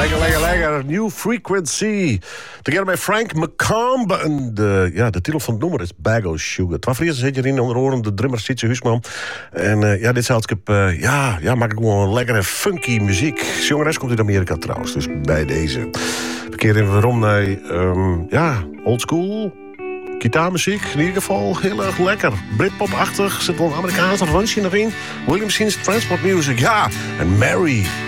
Lekker. New Frequency. Together met Frank McComb. En de titel van het nummer is Bag of Sugar. Het was zit je in onder oren de drummer Sietse Huisman. En dit zeilschap, maak ik gewoon lekkere funky muziek. Zangeres komt uit Amerika trouwens, dus bij deze. Verkeer in waarom naar, old school gitaarmuziek. In ieder geval heel erg lekker. Britpop-achtig, zit wel een Amerikaanse randje nog in. Williamson's Transport Music, en Mary.